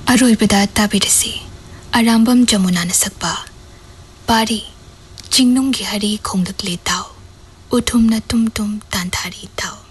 अरोइबदा ताबिरसी अरामबम जमुनाना सकबा पारी चिंगनुंगी हरी खोंगलक ले ताओ उठुमना तुम तांथारी ताओ।